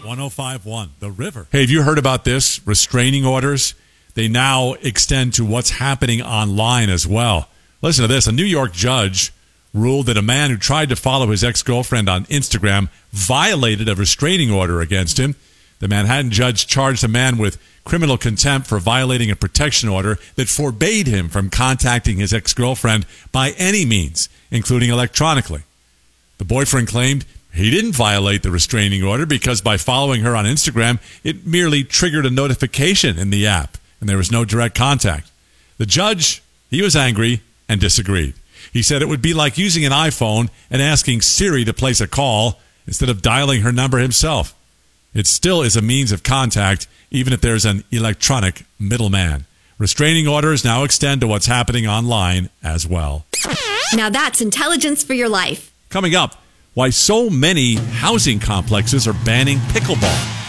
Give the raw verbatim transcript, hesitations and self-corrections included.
one oh five point one, The River. Hey, have you heard about this? Restraining orders? They now extend to what's happening online as well. Listen to this. A New York judge ruled that a man who tried to follow his ex-girlfriend on Instagram violated a restraining order against him. The Manhattan judge charged a man with criminal contempt for violating a protection order that forbade him from contacting his ex-girlfriend by any means, including electronically. The boyfriend claimed he didn't violate the restraining order because by following her on Instagram, it merely triggered a notification in the app, and there was no direct contact. The judge, he was angry and disagreed. He said it would be like using an iPhone and asking Siri to place a call instead of dialing her number himself. It still is a means of contact, even if there's an electronic middleman. Restraining orders now extend to what's happening online as well. Now that's intelligence for your life. Coming up, why so many housing complexes are banning pickleball.